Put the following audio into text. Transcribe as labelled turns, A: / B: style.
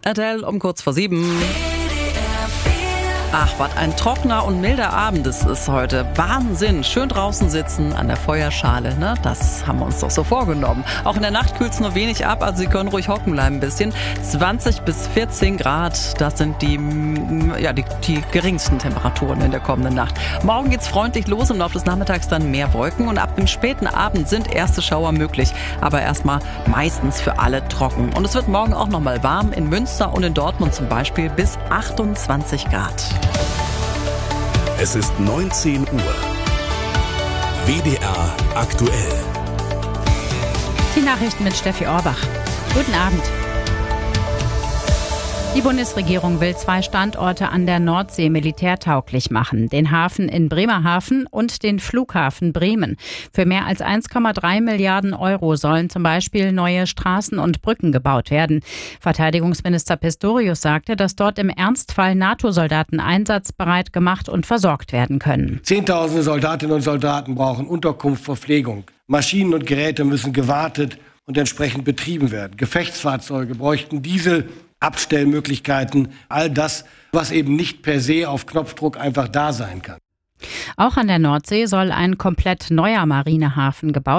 A: Adele um kurz vor 7. Ach, was ein trockener und milder Abend es ist heute. Wahnsinn, schön draußen sitzen an der Feuerschale, ne? Das haben wir uns doch so vorgenommen. Auch in der Nacht kühlt es nur wenig ab, also Sie können ruhig hocken bleiben ein bisschen. 20 bis 14 Grad, das sind die geringsten Temperaturen in der kommenden Nacht. Morgen geht's freundlich los, im Laufe des Nachmittags dann mehr Wolken und ab dem späten Abend sind erste Schauer möglich. Aber erstmal meistens für alle trocken. Und es wird morgen auch nochmal warm, in Münster und in Dortmund zum Beispiel bis 28 Grad.
B: Es ist 19 Uhr. WDR aktuell.
C: Die Nachrichten mit Steffi Orbach. Guten Abend. Die Bundesregierung will 2 Standorte an der Nordsee militärtauglich machen. Den Hafen in Bremerhaven und den Flughafen Bremen. Für mehr als 1,3 Milliarden Euro sollen zum Beispiel neue Straßen und Brücken gebaut werden. Verteidigungsminister Pistorius sagte, dass dort im Ernstfall NATO-Soldaten einsatzbereit gemacht und versorgt werden können.
D: Zehntausende Soldatinnen und Soldaten brauchen Unterkunft, Verpflegung. Maschinen und Geräte müssen gewartet und entsprechend betrieben werden. Gefechtsfahrzeuge bräuchten Diesel, Abstellmöglichkeiten, all das, was eben nicht per se auf Knopfdruck einfach da sein kann.
C: Auch an der Nordsee soll ein komplett neuer Marinehafen gebaut